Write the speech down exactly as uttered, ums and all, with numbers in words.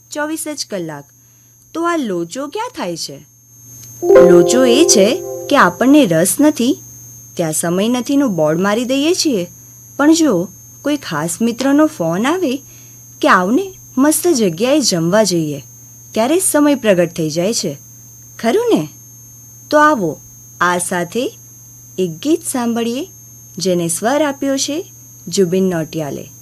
ચોવીસ જ કલાક. તો આ લોચો ક્યાં થાય છે? લોચો એ છે કે આપણને રસ નથી ત્યાં સમય નથીનું બોર્ડ મારી દઈએ છીએ, પણ જો કોઈ ખાસ મિત્રનો ફોન આવે કે આવને મસ્ત જગ્યાએ જમવા જઈએ, ત્યારે સમય પ્રગટ થઈ જાય છે. ખરું ને? તો આવો આ સાથે એક ગીત સાંભળીએ જેને સ્વર આપ્યો છે જુબિન નૌટિયાલે.